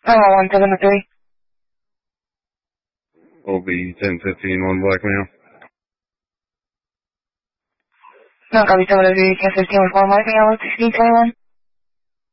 173. OB 1015 1 blackmail. No, copy 703, 1015 with 1 blackmail, 1621.